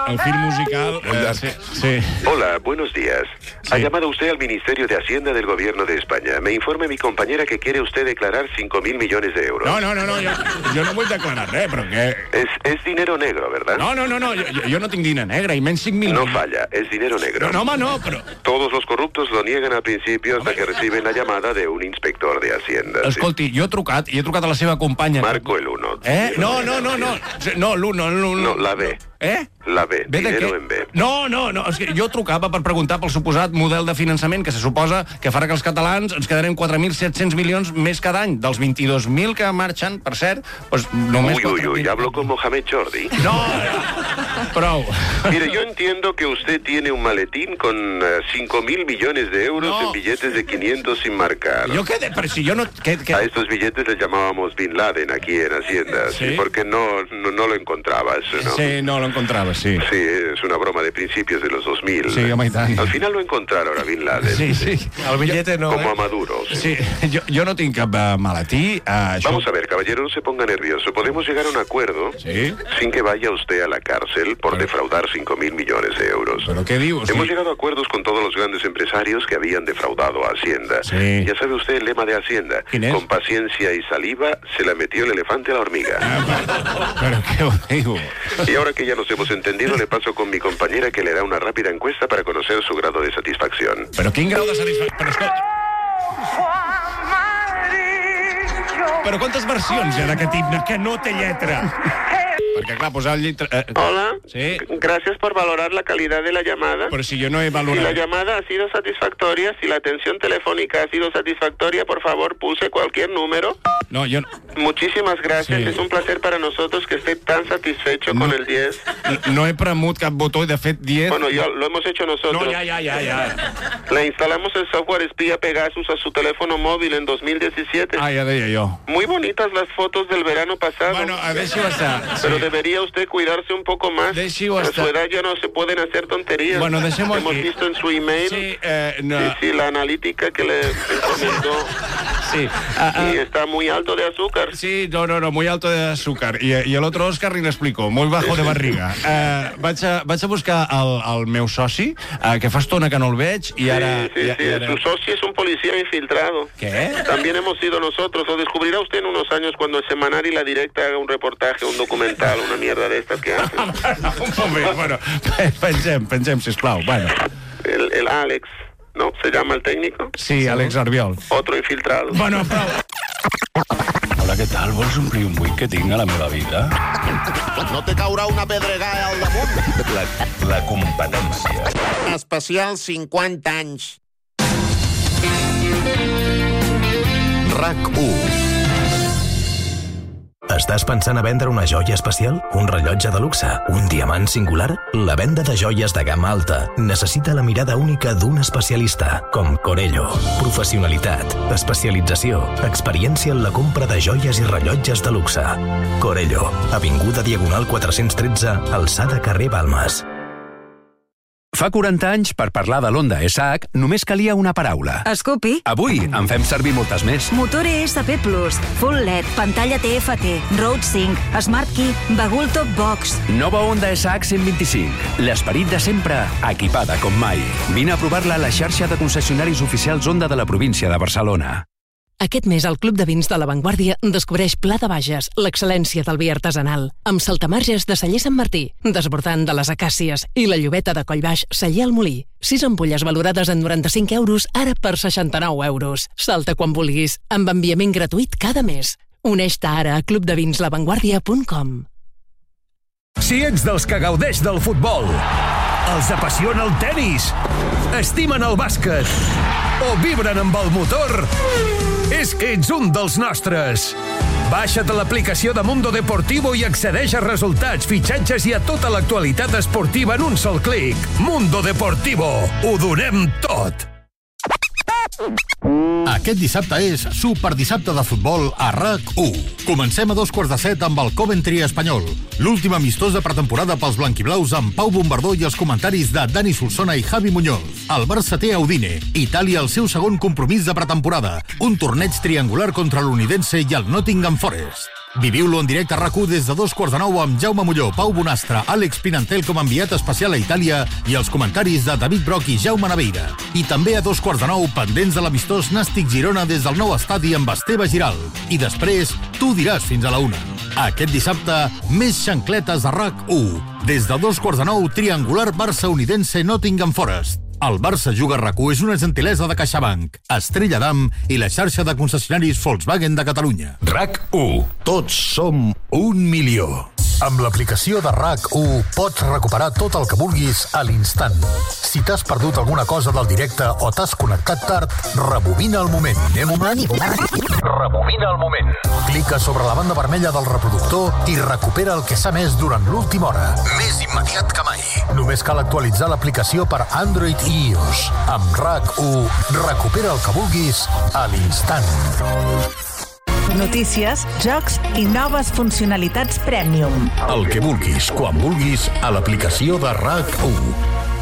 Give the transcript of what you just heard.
el film musical... sí. Hola, buenos días. Sí. Ha llamado usted al Ministerio de Hacienda del Gobierno de España. Me informa mi compañera que quiere usted declarar 5.000 millones de euros. No, jo no vull declarar res, però què... Es dinero negro, ¿verdad? No, jo no tinc diner negre, i menys 5.000... No falla, es dinero negro. No, home, no, però... Todos los corruptos lo niegan al principio hasta que reciben la llamada de un inspector de Hacienda. Escolti, jo he trucat a la seva companya... Marco el 1. No, l'1, No, la B. La B, dinero en B. No, és que jo trucava per preguntar pel suposat model de finançament que se suposa que farà que els catalans ens quedarem 4.700 milions més cada any. Dels 22.000 que marxen, per cert, doncs només... Uy, hablo con Mohamed Jordi. No, prou. Mire, yo entiendo que usted tiene un maletín con 5.000 millones de euros en billetes de 500 sin marcar. ¿Yo qué? Pero si yo no... A estos billetes les llamábamos Bin Laden aquí en Hacienda, ¿sí? Porque no lo encontrabas, ¿no? Sí, no lo encontraba, sí. Sí, es una broma de principios de los 2000. Sí, home, i tant. Al final lo encontraron a Bin Laden. Sí. El billete no... Como a Maduro. Sí, yo no tengo cap maletí. Vamos a ver, caballero, no se ponga nervioso. Podemos llegar a un acuerdo sin que vaya usted a la cárcel por defraudar 5.000 millones de euros. ¿Pero qué digo? Hemos llegado a acuerdos con todos los grandes empresarios que habían defraudado a Hacienda. Sí. Ya sabe usted el lema de Hacienda. ¿Quién es? Con paciencia y saliva se la metió el elefante a la hormiga. ¿Pero qué digo? Y ahora que ya nos hemos entendido, le paso con mi compañera que le da una rápida encuesta para conocer su grado de satisfacción. ¿Pero quin grau de satisfacció? Però quantes versions hi ha d'aquest himne que no té lletra? Perquè, clar, posar el llitre... Hola. Sí. Gracias por valorar la calidad de la llamada. Però si jo no he Si la valorat... llamada ha sido satisfactoria, si la atención telefónica ha sido satisfactoria, por favor, pulse cualquier número. No, jo... Muchísimas gracias. Sí. Es un placer para nosotros que esté tan satisfecho con el 10. No he premut cap botó i, de fet, 10... Bueno, ya lo hemos hecho nosotros. No, ya. Le instalamos el software espía Pegasus a su teléfono móvil en 2017. Ah, ja deia jo. Muy bonitas las fotos del verano pasado. Bueno, deixi-ho estar. Pero debería usted cuidarse un poco más. Deixi-ho A su estar. edad ya no se pueden hacer tonterías. Bueno, deixem-ho Hemos aquí. visto en su email. Sí, no... Sí, la analítica que le encomendó. Sí. Y está muy alto de azúcar. Sí, no, muy alto de azúcar. Y el otro Òscar ni l'explico, muy bajo de barriga. Vaig a buscar el meu soci, que fa estona que no el veig, i ara... Sí. Su socio es un policía infiltrado. ¿Qué? También hemos sido nosotros. Lo descubrirá usted en unos años cuando el Semanar y La Directa haga un reportaje, un documental, una mierda de estas que hacen. Un moment, bueno, pensem, sisplau. Bueno. El Alex, ¿no? ¿Se llama el técnico? Sí, Àlex Arbiol. Otro infiltrado. Bueno, prou. Hola, què tal? Vols omplir un buit que tinc a la meva vida? No te caurà una pedregada al damunt. La competència. Especial 50 anys. RAC1. Estàs pensant a vendre una joia especial? Un rellotge de luxe? Un diamant singular? La venda de joies de gamma alta necessita la mirada única d'un especialista, com Corello. Professionalitat, especialització, experiència en la compra de joies i rellotges de luxe. Corello, avinguda Diagonal 413, alçada carrer Balmes. Fa 40 anys, per parlar de l'Honda SH, només calia una paraula. Scoopy. Avui en fem servir moltes més. Motor ESP+, Full LED, pantalla TFT, Road Sync, Smart Key, Bagul Top Box. Nova Honda SH 125. L'esperit de sempre, equipada com mai. Vine a provar-la a la xarxa de concessionaris oficials Honda de la província de Barcelona. Aquest mes, el Club de Vins de La Vanguardia descobreix Pla de Bages, l'excel·lència del vi artesanal, amb saltamarges de Celler Sant Martí, desbordant de les acàcies i la llobeta de Collbaix, Celler al Molí. 6 ampolles valorades en 95 euros, ara per 69 euros. Salta quan vulguis, amb enviament gratuït cada mes. Uneix-te ara a clubdevins.lavanguardia.com. Si ets dels que gaudeix del futbol, els apassiona el tenis, estimen el bàsquet o vibren amb el motor, és que ets un dels nostres. Baixa't l'aplicació de Mundo Deportivo i accedeix a resultats, fitxatges i a tota l'actualitat esportiva en un sol clic. Mundo Deportivo. Ho donem tot. Aquest dissabte és Superdissabte de futbol a RAC1. Comencem a 2:15 amb el Coventry espanyol. L'últim amistós de pretemporada pels blanquiblaus amb Pau Bombardó i els comentaris de Dani Solsona i Javi Muñoz. El Barça té a Udine. Itàlia el seu segon compromís de pretemporada. Un torneig triangular contra l'Unidense i el Nottingham Forest. Viviu-lo en directe a RAC1 des de 8:45 amb Jaume Molló, Pau Bonastre, Àlex Pinantel com a enviat especial a Itàlia i els comentaris de David Broc i Jaume Naveira. I també a 2:15 pendents de l'amistós Nàstic Girona des del nou estadi amb Esteve Giral. I després, tu diràs fins a la 1. Aquest dissabte, més xancletes a RAC1. Des de 2:15, triangular Barça-Unidense Nottingham Forest. El Barça Juga a RAC1 és una gentilesa de CaixaBank, Estrella Damm i la xarxa de concessionaris Volkswagen de Catalunya. RAC1. Tots som 1 milió. Amb l'aplicació de RAC1 pots recuperar tot el que vulguis a l'instant. Si t'has perdut alguna cosa del directe o t'has connectat tard, rebobina el moment. Rebobina el moment. Clica sobre la banda vermella del reproductor i recupera el que s'ha emès durant l'última hora. Més immediat que mai. Només cal actualitzar l'aplicació per Android i iOS. Amb RAC1, recupera el que vulguis a l'instant. Notícies, jocs i noves funcionalitats Premium. El que vulguis, quan vulguis, a l'aplicació de RAC1.